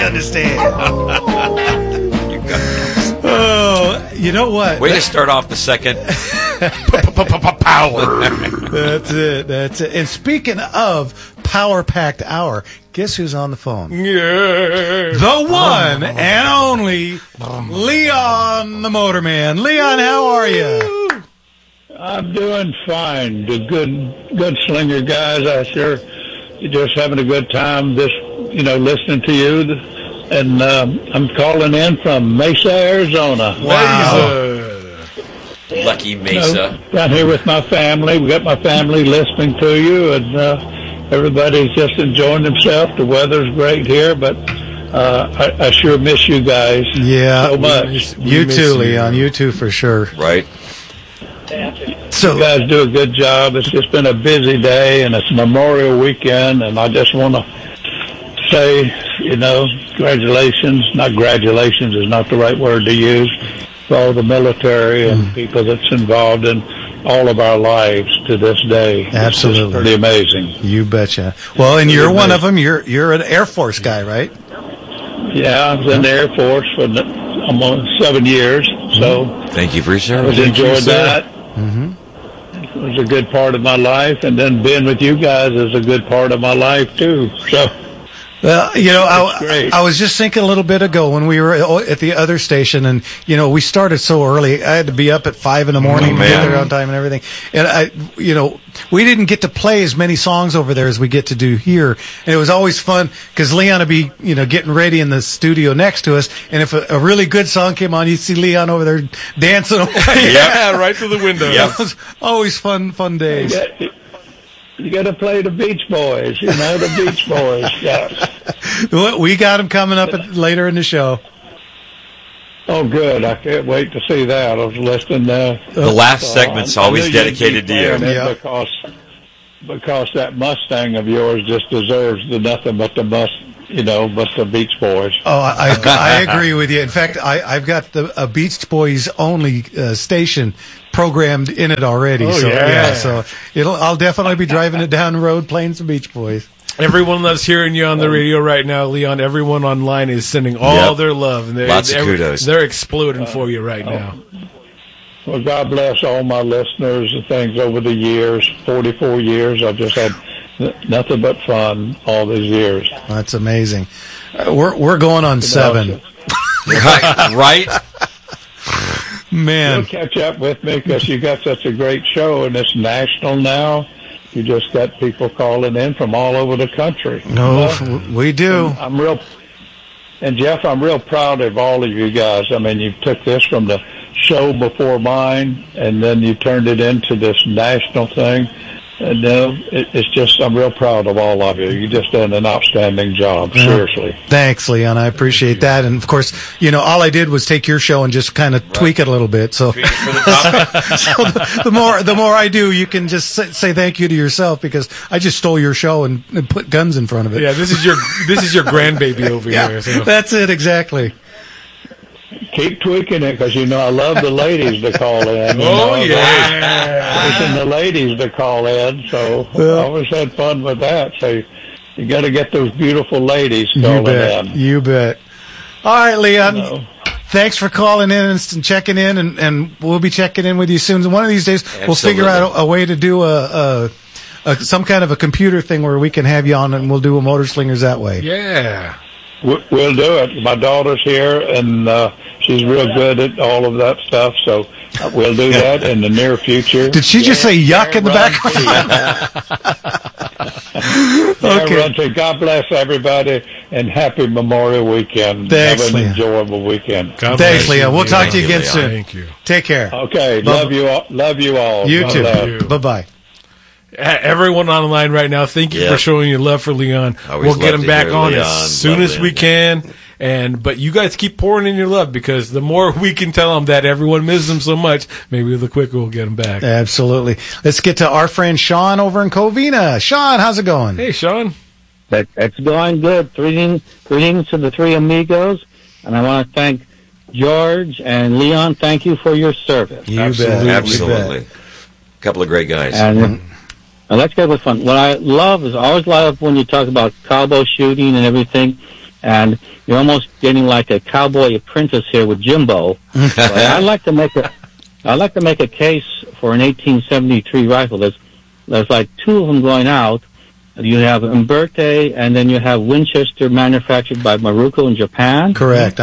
understand. Oh, you know what? Way to start off the second. Power. That's it. And speaking of power-packed hour, guess who's on the phone? Yeah. The one and only Leon the Motorman. Leon, how are you? I'm doing fine. The good slinger guys. You're just having a good time. Listening to you. And I'm calling in from Mesa, Arizona. Wow. Lucky Mesa. Down here with my family. We got my family listening to you, and everybody's just enjoying themselves. The weather's great here, but I sure miss you guys so much. You too, Leon. You too, for sure. Right. So you guys do a good job. It's just been a busy day, and it's Memorial Weekend, and I just want to say, congratulations. Not congratulations is not the right word to use. For all the military and people that's involved in all of our lives to this day. Absolutely. It's pretty amazing. You betcha. Well, and you're one of them. You're an Air Force guy, right? Yeah, I was in the Air Force for almost 7 years. So thank you for your service. I enjoyed that. Mm-hmm. It was a good part of my life, and then being with you guys is a good part of my life too. So. Well, I was just thinking a little bit ago when we were at the other station, and we started so early. I had to be up at 5 a.m. to get there on time and everything. And we didn't get to play as many songs over there as we get to do here. And it was always fun because Leon would be, getting ready in the studio next to us. And if a really good song came on, you'd see Leon over there dancing away. Yeah, right through the window. It was always fun days. You got to play the Beach Boys, the Beach Boys. Yeah. We got them coming up later in the show. Oh, good. I can't wait to see that. I was listening. The last segment's always dedicated to you. Yeah. Because that Mustang of yours just deserves nothing but the but the Beach Boys. Oh, I agree with you. In fact, I've got a Beach Boys only station programmed in it already. Oh, so I'll definitely be driving it down the road playing some Beach Boys. Everyone loves hearing you on the radio right now, Leon. Everyone online is sending all their love, and lots of kudos. They're exploding for you right now. Well, God bless all my listeners and things over the years. 44 years, I've just had nothing but fun all these years. That's amazing. We're going on 7. Right? Man. You'll catch up with me because you got such a great show, and it's national now. You just got people calling in from all over the country. No, we do. And Jeff, I'm real proud of all of you guys. I mean, you took this from the show before mine, and then you turned it into this national thing. And it's just, I'm real proud of all of you. You just done an outstanding job, seriously. Thanks, Leon. I appreciate that. And, of course, all I did was take your show and just kind of tweak it a little bit. So, so the more I do, you can just say thank you to yourself because I just stole your show and put guns in front of it. Yeah, this is your grandbaby over here. So. That's it, exactly. Keep tweaking it because, I love the ladies to call in. Tweaking the ladies to call in. So I always had fun with that. So you got to get those beautiful ladies calling in. You bet. All right, Leon. Thanks for calling in and checking in, and we'll be checking in with you soon. One of these days, we'll figure out a way to do some kind of a computer thing where we can have you on, and we'll do a Motor Slingers that way. Yeah. We'll do it. My daughter's here, and she's real good at all of that stuff, so we'll do that in the near future. Did she just say yuck in the background? Okay. God bless everybody, and happy Memorial Weekend. Thanks, Have an Leon. enjoyable weekend. Thanks, Leon. We'll talk to you again soon. Thank you. Take care. Okay. Love you all. You God too. bless. Bye-bye. Everyone online right now, thank you for showing your love for Leon. We'll get him back on as soon as we can. But you guys keep pouring in your love because the more we can tell him that everyone misses him so much, maybe the quicker we'll get him back. Absolutely. Let's get to our friend Sean over in Covina. Sean, how's it going? Hey, Sean. It's going good. Greetings to the three amigos. And I want to thank George and Leon. Thank you for your service. Absolutely. A couple of great guys. And let's get with fun. What I love is I always love when you talk about cowboy shooting and everything. and you're almost getting like a cowboy apprentice here with Jimbo. I'd like to make a case for an 1873 rifle. There's like two of them going out. You have Umberto, and then you have Winchester, manufactured by Maruko in Japan. Correct.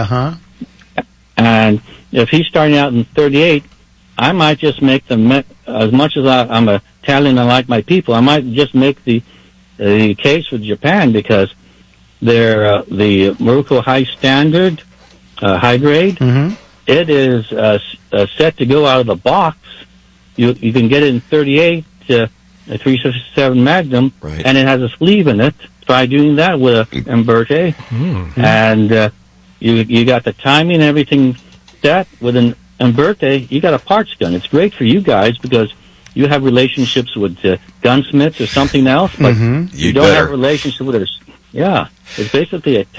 And if he's starting out in 38, I might just make them, as much as I'm Italian and I like my people, I might just make the case for Japan, because they're the Maruko High Standard, high grade. Mm-hmm. It is set to go out of the box. You can get it in 38, a 357 Magnum, right, and it has a sleeve in it. Try doing that with a Umberto, and you got the timing and everything set with an Umberto. You got a parts gun. It's great for you guys because you have relationships with gunsmiths or something else, but you don't have relationships with it. Yeah, it's basically a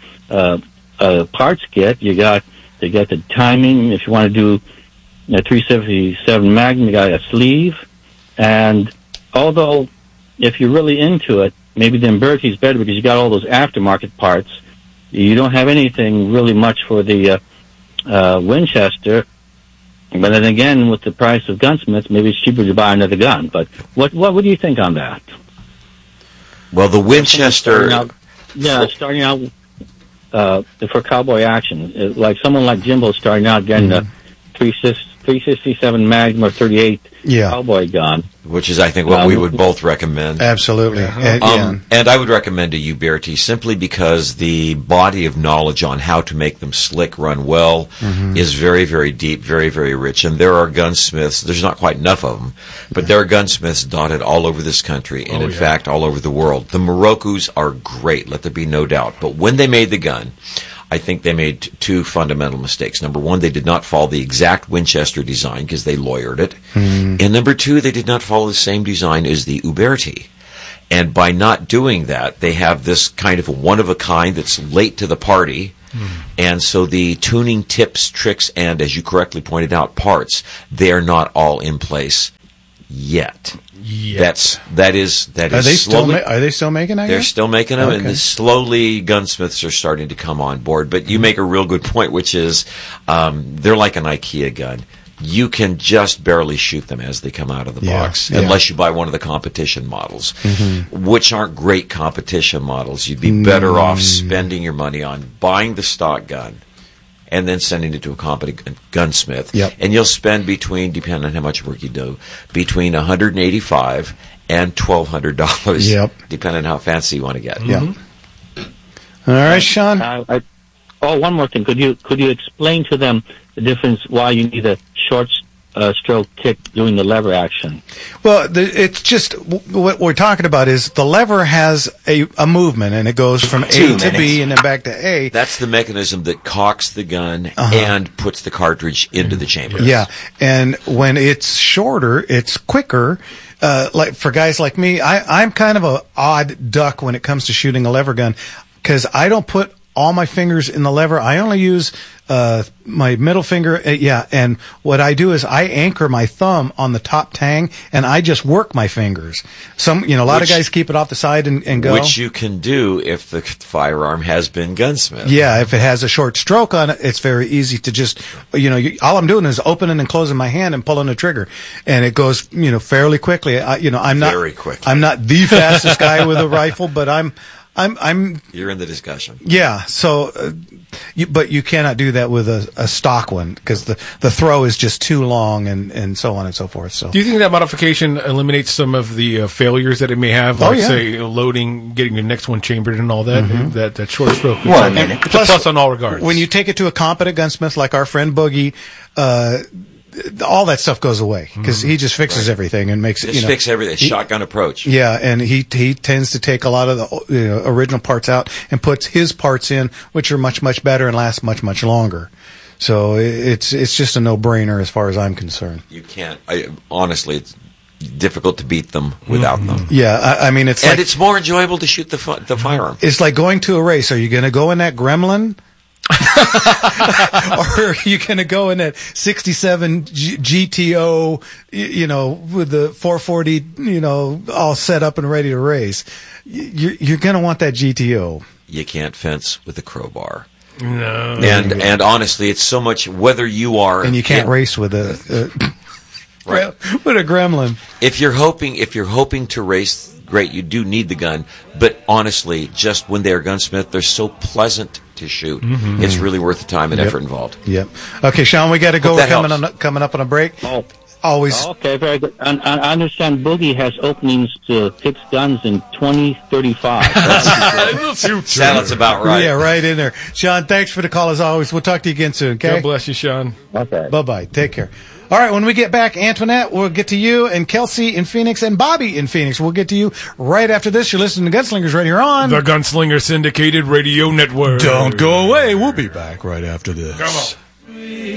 parts kit. You got the timing. If you want to do a 377 Magnum, you got a sleeve. And although if you're really into it, maybe the Umberto is better because you got all those aftermarket parts. You don't have anything really much for the Winchester. But then again, with the price of gunsmiths, maybe it's cheaper to buy another gun. But what do you think on that? Well, the Winchester... Starting out for cowboy action. Like someone like Jimbo starting out getting a 367 Magnum or 38 cowboy gun. Which is, I think, what we would both recommend. Absolutely. And I would recommend a Uberti simply because the body of knowledge on how to make them slick, run well, is very, very deep, very, very rich. And there are gunsmiths, there's not quite enough of them, but there are gunsmiths dotted all over this country and, in fact, all over the world. The Marukus are great, let there be no doubt. But when they made the gun, I think they made two fundamental mistakes. Number one, they did not follow the exact Winchester design because they lawyered it. And number two, they did not follow the same design as the Uberti. And by not doing that, they have this kind of a one-of-a-kind that's late to the party. And so the tuning tips, tricks, and, as you correctly pointed out, parts, they are not all in place yet. That is. Are they still making that? They're still making them, and slowly gunsmiths are starting to come on board. But you make a real good point, which is they're like an IKEA gun. You can just barely shoot them as they come out of the box, unless you buy one of the competition models, which aren't great competition models. You'd be better off spending your money on buying the stock gun and then sending it to a competent gunsmith. And you'll spend depending on how much work you do, between $185 and $1,200, depending on how fancy you want to get. All right, Sean. One more thing. Could you explain to them the difference why you need a short stroke kick doing the lever action? Well, it's just what we're talking about is the lever has a movement, and it goes from A to B and then back to A. That's the mechanism that cocks the gun and puts the cartridge into the chamber. Yeah, and when it's shorter, it's quicker. Like for guys like me, I'm kind of an odd duck when it comes to shooting a lever gun because I don't put all my fingers in the lever. I only use my middle finger. And what I do is I anchor my thumb on the top tang, and I just work my fingers. A lot of guys keep it off the side and go. Which you can do if the firearm has been gunsmith. Yeah, if it has a short stroke on it, it's very easy to just, all I'm doing is opening and closing my hand and pulling the trigger, and it goes, fairly quickly. I'm not very quickly. I'm not the fastest guy with a rifle, but I'm. You're in the discussion. Yeah. So, but you cannot do that with a stock one because the throw is just too long and so on and so forth. So, do you think that modification eliminates some of the failures that it may have? Say loading, getting your next one chambered, and all that. That short stroke. It's a plus on all regards. When you take it to a competent gunsmith like our friend Boogie, all that stuff goes away because he just fixes everything and makes it. Fix everything. Shotgun approach. Yeah, and he tends to take a lot of the original parts out and puts his parts in, which are much better and last much longer. So it's just a no-brainer as far as I'm concerned. You can't. Honestly, it's difficult to beat them without them. Yeah, I mean it's it's more enjoyable to shoot the firearm. It's like going to a race. Are you going to go in that Gremlin? Or are you going to go in that 67 GTO, with the 440, all set up and ready to race? You're going to want that GTO. you can't fence with a crowbar. No. And honestly, it's so much whether you are... And you can't race with a gremlin. If you're hoping to race, great, you do need the gun. But honestly, just when they're gunsmith, they're so pleasant to shoot. Mm-hmm. It's really worth the time and effort involved. Yep. Okay, Sean, we got to go. We're coming up on a break. Oh. Always. Okay, very good. I understand Boogie has openings to fix guns in 2035. Sounds about right. Yeah, right in there. Sean, thanks for the call as always. We'll talk to you again soon, okay? God bless you, Sean. Okay. Bye-bye. Take care. All right, when we get back, Antoinette, we'll get to you, and Kelsey in Phoenix, and Bobby in Phoenix. We'll get to you right after this. You're listening to Gunslingers right here on the Gunslinger Syndicated Radio Network. Don't go away. We'll be back right after this. Come on.